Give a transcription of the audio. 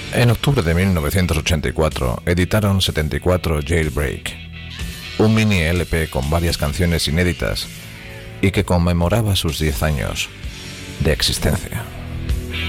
En octubre de 1984 editaron 74 Jailbreak, un mini LP con varias canciones inéditas y que conmemoraba sus 10 años de existencia.